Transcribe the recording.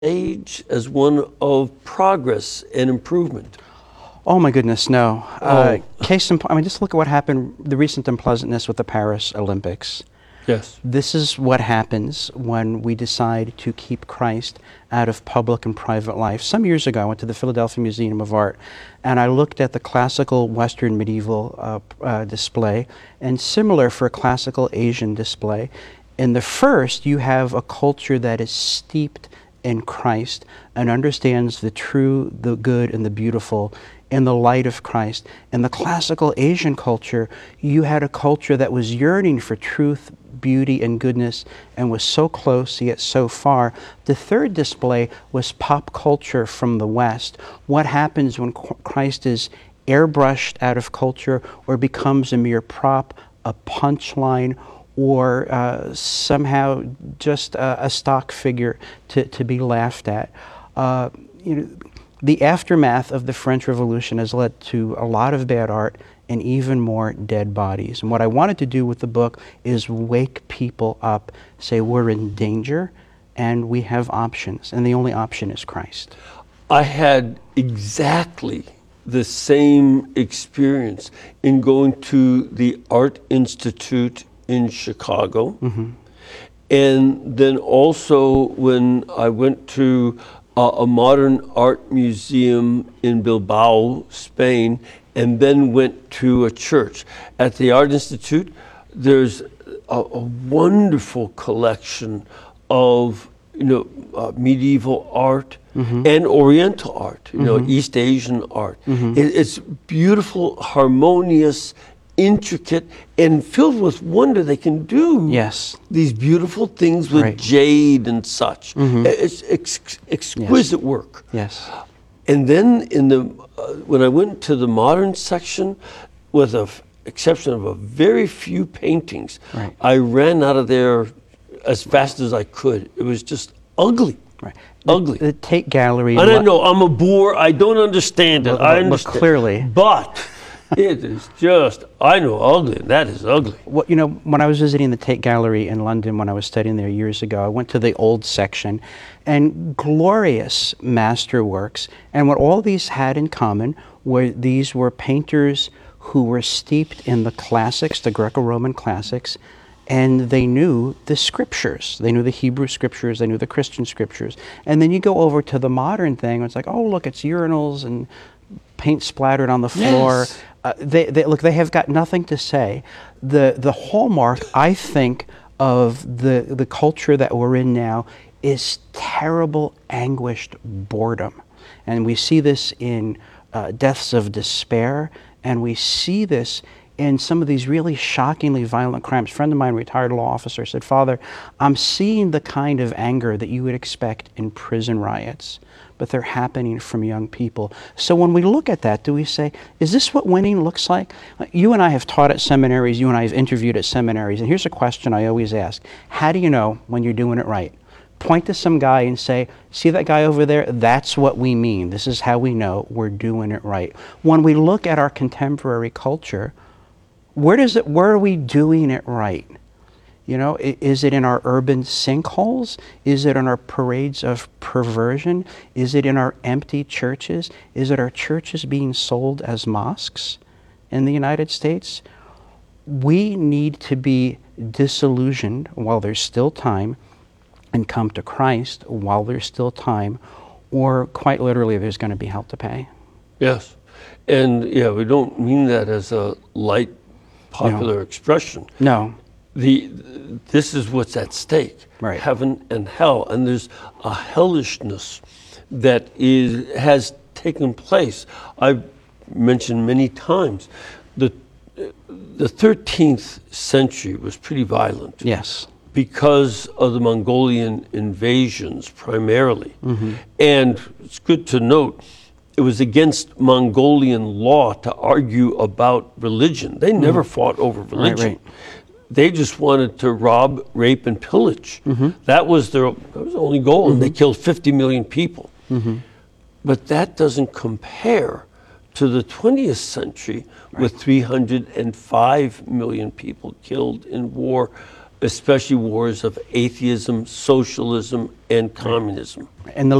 age as one of progress and improvement? Oh my goodness, no. Oh. Case in point, I mean, just look at what happened, the recent unpleasantness with the Paris Olympics. Yes. This is what happens when we decide to keep Christ out of public and private life. Some years ago, I went to the Philadelphia Museum of Art, and I looked at the classical Western medieval display, and similar for a classical Asian display. In the first, you have a culture that is steeped in Christ and understands the true, the good, and the beautiful in the light of Christ. In the classical Asian culture, you had a culture that was yearning for truth, beauty, and goodness, and was so close yet so far. The third display was pop culture from the West. What happens when Christ is airbrushed out of culture or becomes a mere prop, a punchline, or somehow just a stock figure to be laughed at? The aftermath of the French Revolution has led to a lot of bad art and even more dead bodies. And what I wanted to do with the book is wake people up, say we're in danger and we have options, and the only option is Christ. I had exactly the same experience in going to the Art Institute in Chicago. Mm-hmm. And then also when I went to a modern art museum in Bilbao, Spain, and then went to a church. At the Art Institute, there's a wonderful collection of medieval art, mm-hmm. and Oriental art, mm-hmm. East Asian art. Mm-hmm. It's beautiful, harmonious, intricate, and filled with wonder. They can do these beautiful things with jade and such. Mm-hmm. It's exquisite work. Yes. And then when I went to the modern section, with the exception of a very few paintings, I ran out of there as fast as I could. It was just ugly. Right. Ugly. The Tate Gallery. And I know I'm a bore. I don't understand it. I understand. Clearly. But it is just, I know ugly, and that is ugly. Well, when I was visiting the Tate Gallery in London when I was studying there years ago, I went to the old section, and glorious masterworks. And what all these had in common were these were painters who were steeped in the classics, the Greco-Roman classics, and they knew the scriptures. They knew the Hebrew scriptures, they knew the Christian scriptures. And then you go over to the modern thing, and it's like, oh, look, it's urinals and paint splattered on the floor. Yes. They have got nothing to say. The hallmark, I think, of the culture that we're in now is terrible, anguished boredom. And we see this in deaths of despair, and we see this in some of these really shockingly violent crimes. A friend of mine, a retired law officer, said, "Father, I'm seeing the kind of anger that you would expect in prison riots, but they're happening from young people." So when we look at that, do we say, is this what winning looks like? You and I have taught at seminaries, you and I have interviewed at seminaries, and here's a question I always ask. How do you know when you're doing it right? Point to some guy and say, see that guy over there? That's what we mean. This is how we know we're doing it right. When we look at our contemporary culture, where are we doing it right? Is it in our urban sinkholes? Is it in our parades of perversion? Is it in our empty churches? Is it our churches being sold as mosques in the United States? We need to be disillusioned while there's still time and come to Christ while there's still time, or quite literally there's going to be hell to pay. Yes. And we don't mean that as a light popular expression. No. This is what's at stake, heaven and hell, and there's a hellishness that has taken place. I've mentioned many times the 13th century was pretty violent. Yes. Because of the Mongolian invasions primarily. Mm-hmm. And it's good to note, it was against Mongolian law to argue about religion. They never fought over religion. Right. They just wanted to rob, rape, and pillage. Mm-hmm. That was the only goal, mm-hmm. and they killed 50 million people. Mm-hmm. But that doesn't compare to the 20th century with 305 million people killed in war especially wars of atheism, socialism, and communism. And the